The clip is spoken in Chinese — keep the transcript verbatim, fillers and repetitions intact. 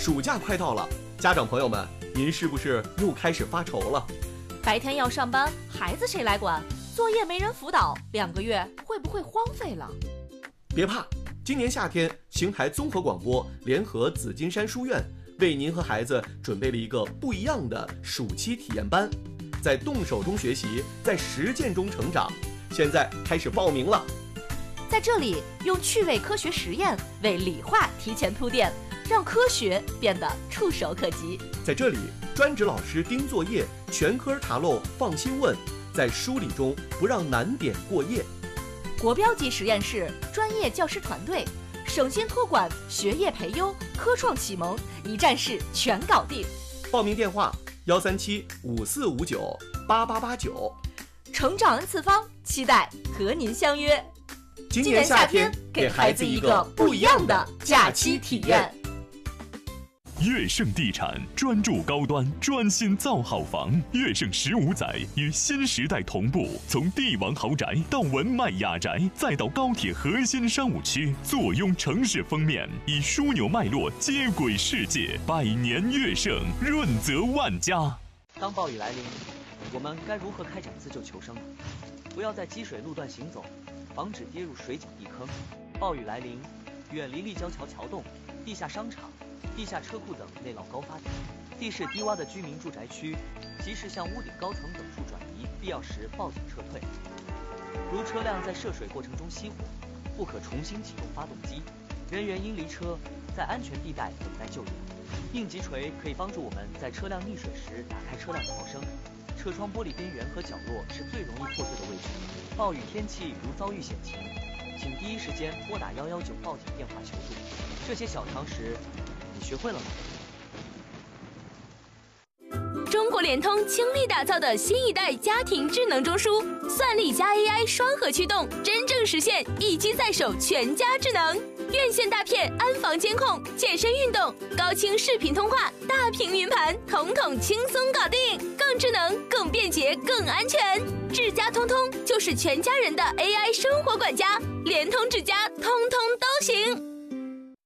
暑假快到了，家长朋友们，您是不是又开始发愁了？ 白天要上班，孩子谁来管？作业没人辅导，两个月会不会荒废了？ 别怕，今年夏天，邢台综合广播联合紫金山书院为您和孩子准备了一个不一样的暑期体验班，在动手中学习，在实践中成长。现在开始报名了。 在这里，用趣味科学实验为理化提前铺垫，让科学变得触手可及。 在这里，专职老师盯作业，全科查漏放心问，在梳理中不让难点过夜。 国标级实验室，专业教师团队，省心托管，学业培优，科创启蒙，一站式全搞定。 报名电话：幺三七五四五九八八八九。 成长 N 次方，期待和您相约。 今年夏天，给孩子一个不一样的假期体验。 悦盛地产专注高端，专心造好房。悦盛十五载与新时代同步，从帝王豪宅到文迈雅宅，再到高铁核心商务区，坐拥城市封面，以枢纽脉络接轨世界。百年悦盛，润泽万家。 当暴雨来临，我们该如何开展自救求生呢？不要在积水路段行走，防止跌入水井地坑。暴雨来临，远离立交桥桥洞、地下商场、地下车库等内涝高发点，地势低洼的居民住宅区，及时向屋顶高层等处转移，必要时报警撤退。如车辆在涉水过程中熄火，不可重新启动发动机，人员应离车，在安全地带等待救援。应急锤可以帮助我们在车辆溺水时打开车辆逃生。车窗玻璃边缘和角落是最容易破碎的位置。暴雨天气如遭遇险情，请第一时间拨打幺幺九报警电话求助。这些小常识，你学会了吗？ 中国联通倾力打造的新一代家庭智能中枢，算力加 A I 双核驱动，真正实现一机在手，全家智能。院线大片安防监控、健身运动、高清视频通话、大屏云盘，统统轻松搞定，更智能、更便捷、更安全。智家通通就是全家人的 A I 生活管家，联通智家通通都行。